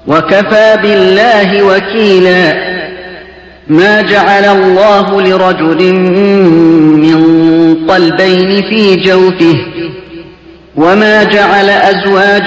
وكفى بالله وكيلا. ما جعل الله لرجل من قلبين في جوفه وما جعل أزواجكم